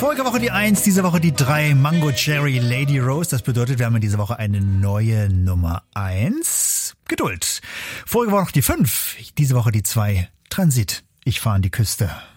Vorige Woche die 1, diese Woche die 3, Mango Cherry Lady Rose. Das bedeutet, wir haben in dieser Woche eine neue Nummer 1. Geduld. Vorige Woche noch die 5, diese Woche die 2, Transit. Ich fahre an die Küste.